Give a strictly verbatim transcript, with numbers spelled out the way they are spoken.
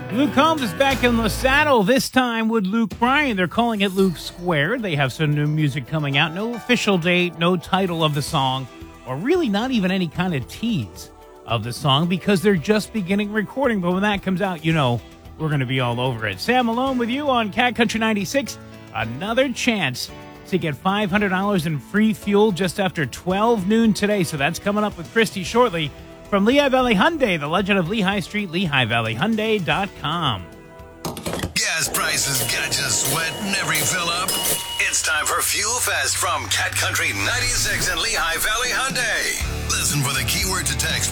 Luke Combs is back in the saddle, this time with Luke Bryan. They're calling it Luke Squared. They have some new music coming out. No official date, no title of the song, or really not even any kind of tease of the song because they're just beginning recording. But when that comes out, you know we're going to be all over it. Sam Malone with you on Cat Country ninety-six. Another chance to get five hundred dollars in free fuel just after twelve noon today. So that's coming up with Christy shortly. From Lehigh Valley Hyundai, the legend of Lehigh Street, Lehigh Valley Hyundai dot com. Gas prices got you sweating every fill up. It's time for Fuel Fest from Cat Country ninety-six and Lehigh Valley Hyundai. Listen for the keyword to text